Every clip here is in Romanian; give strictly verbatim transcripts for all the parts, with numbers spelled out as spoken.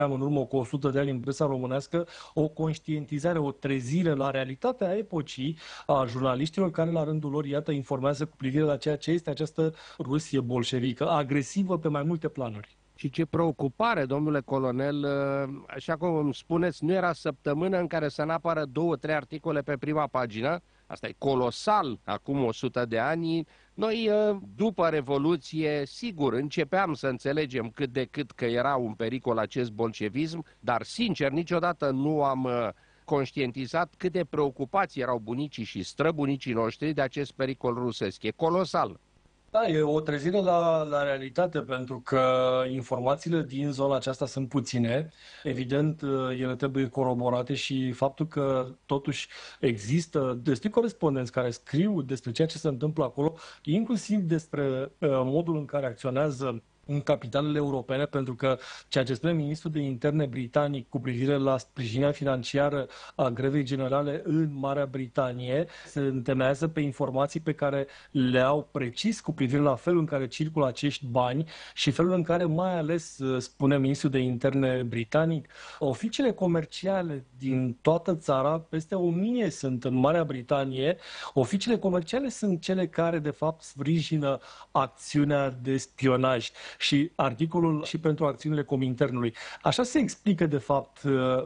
în urmă cu o sută de ani în presa românească, o conștientizare, o trezire la realitatea epocii a jurnaliștilor care la rândul lor, iată, informează cu privire la ceea ce este această Rusie bolșevică, agresivă pe mai multe planuri. Și ce preocupare, domnule colonel, așa cum îmi spuneți, nu era săptămână în care să n-apară două, trei articole pe prima pagină. Asta e colosal, acum o sută de ani. Noi, după Revoluție, sigur, începeam să înțelegem cât de cât că era un pericol acest bolșevism, dar, sincer, niciodată nu am conștientizat cât de preocupați erau bunicii și străbunicii noștri de acest pericol rusesc. E colosal. Da, e o trezire la, la realitate, pentru că informațiile din zona aceasta sunt puține. Evident, ele trebuie coroborate și faptul că totuși există destui corespondenți care scriu despre ceea ce se întâmplă acolo, inclusiv despre uh, modul în care acționează în capitalele europene, pentru că ceea ce spune ministrul de interne britanic cu privire la sprijinirea financiară a grevei generale în Marea Britanie se întemeiază pe informații pe care le au precis cu privire la felul în care circulă acești bani și felul în care, mai ales, spune ministrul de interne britanic, oficiile comerciale din toată țara, peste o mie sunt în Marea Britanie, oficiile comerciale sunt cele care, de fapt, sprijină acțiunea de spionaj. Și articolul și pentru acțiunile Cominternului. Așa se explică, de fapt,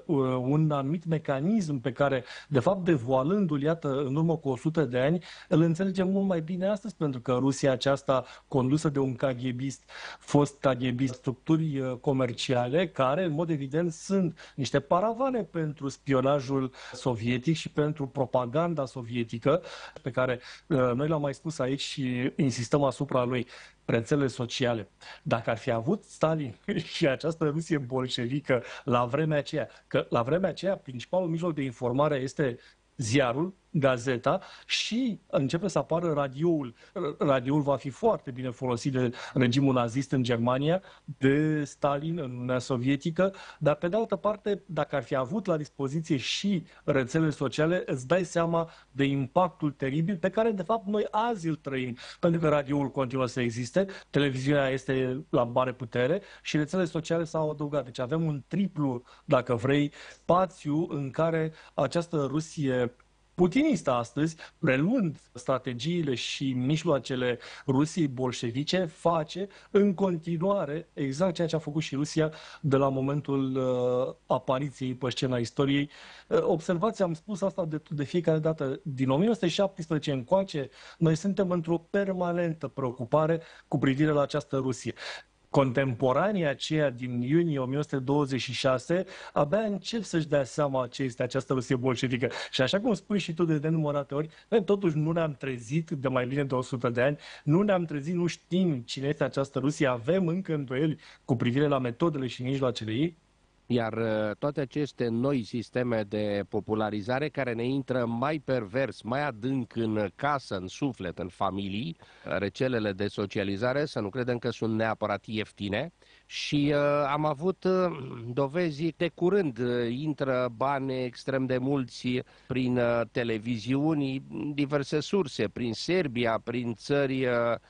un anumit mecanism pe care, de fapt, devoalându-l, iată, în urmă cu o sută de ani, îl înțelegem mult mai bine astăzi, pentru că Rusia aceasta, condusă de un KGBist, fost KGBist, structuri comerciale, care, în mod evident, sunt niște paravane pentru spionajul sovietic și pentru propaganda sovietică, pe care noi l-am mai spus aici și insistăm asupra lui. Rețelele sociale. Dacă ar fi avut Stalin și această Rusie bolșevică la vremea aceea, că la vremea aceea principalul mijloc de informare este ziarul, gazeta și începe să apară radioul. Radioul va fi foarte bine folosit de regimul nazist în Germania, de Stalin în Uniunea Sovietică, dar pe de altă parte, dacă ar fi avut la dispoziție și rețelele sociale, îți dai seama de impactul teribil pe care de fapt noi azi îl trăim, pentru că radioul continuă să existe, televiziunea este la mare putere și rețelele sociale s-au adăugat. Deci avem un triplu, dacă vrei, spațiu în care această Rusie putinistă astăzi, preluând strategiile și mijloacele Rusiei bolșevice, face în continuare exact ceea ce a făcut și Rusia de la momentul uh, apariției pe scena istoriei. Uh, observați, am spus asta de, de fiecare dată, din o mie nouă sute șaptesprezece încoace, noi suntem într-o permanentă preocupare cu privire la această Rusie. Contemporanii aceia din iunie o mie nouă sute douăzeci și șase abia încep să-și dea seama ce este această Rusie bolșevică. Și așa cum spui și tu de nenumărate ori, noi totuși nu ne-am trezit de mai bine de o sută de ani, nu ne-am trezit, nu știm cine este această Rusie, avem încă îndoieli cu privire la metodele și mijloacele ei. Iar toate aceste noi sisteme de popularizare care ne intră mai pervers, mai adânc în casă, în suflet, în familii, rețelele de socializare, să nu credem că sunt neapărat ieftine. Și uh, am avut uh, dovezi de curând, uh, intră bani extrem de mulți prin uh, televiziuni, diverse surse, prin Serbia, prin țări uh,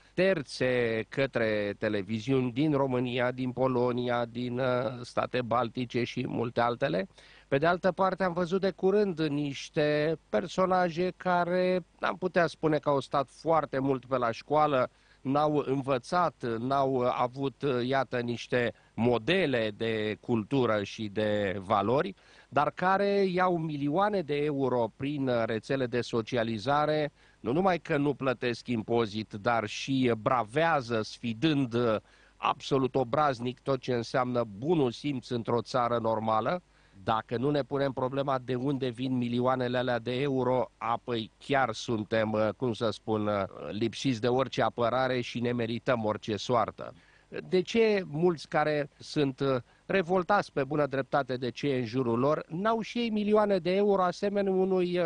terțe către televiziuni din România, din Polonia, din uh, state baltice și multe altele. Pe de altă parte am văzut de curând niște personaje care am putea spune că au stat foarte mult pe la școală, n-au învățat, n-au avut, iată, niște modele de cultură și de valori, dar care iau milioane de euro prin rețele de socializare, nu numai că nu plătesc impozit, dar și bravează, sfidând absolut obraznic tot ce înseamnă bunul simț într-o țară normală. Dacă nu ne punem problema de unde vin milioanele alea de euro, apoi chiar suntem, cum să spun, lipsiți de orice apărare și ne merităm orice soartă. De ce mulți care sunt revoltați pe bună dreptate de ce e în jurul lor, n-au și ei milioane de euro asemenea unui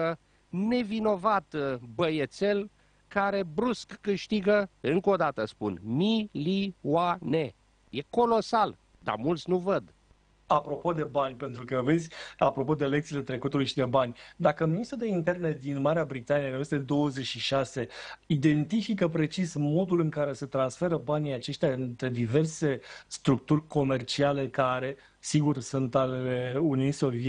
nevinovat băiețel care brusc câștigă, încă o dată spun, milioane. E colosal, dar mulți nu văd. Apropo de bani, pentru că vezi, apropo de lecțiile trecutului și de bani, dacă ministrul de interne din Marea Britanie, în o nouă douăzeci și șase, identifică precis modul în care se transferă banii aceștia între diverse structuri comerciale care, sigur, sunt ale Uniunii Sovietice,